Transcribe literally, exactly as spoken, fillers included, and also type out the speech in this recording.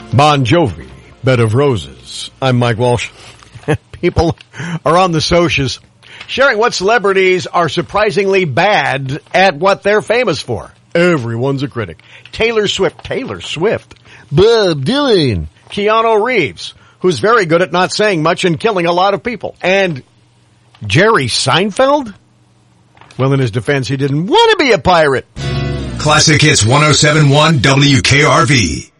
Bon Jovi, Bed of Roses. I'm Mike Walsh. People are on the socials sharing what celebrities are surprisingly bad at what they're famous for. Everyone's a critic. Taylor Swift, Taylor Swift, Bob Dylan, Keanu Reeves, who's very good at not saying much and killing a lot of people. And Jerry Seinfeld? Well, in his defense, he didn't want to be a pirate. Classic Hits one oh seven point one W K R V.